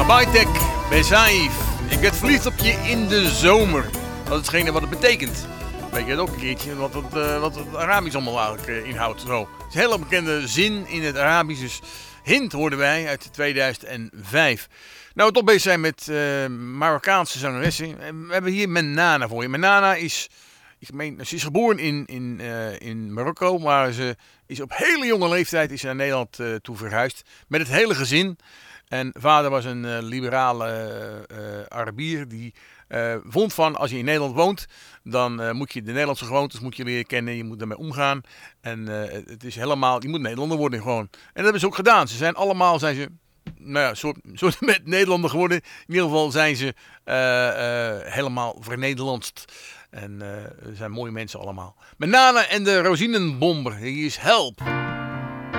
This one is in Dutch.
Baitek Besaif. Ik werd verliefd op je in de zomer. Dat is hetgene wat het betekent. Weet je het ook een keertje wat het Arabisch allemaal eigenlijk inhoudt. Zo. Het is een hele bekende zin in het Arabisch. Dus Hind hoorden wij uit 2005. Nou, we toch bezig zijn met Marokkaanse zangeressen. We hebben hier Menana voor je. Menana is... ze is geboren in Marokko, maar ze is op hele jonge leeftijd naar Nederland toe verhuisd. Met het hele gezin. En vader was een liberale Arabier die vond van als je in Nederland woont, dan moet je de Nederlandse gewoontes leren kennen. Je moet daarmee omgaan. En het is helemaal, je moet Nederlander worden gewoon. En dat hebben ze ook gedaan. Ze zijn soort met Nederlander geworden. In ieder geval zijn ze helemaal vernederlandst. En zijn mooie mensen allemaal. Menana en de Rosinenbomber. Hier is Help.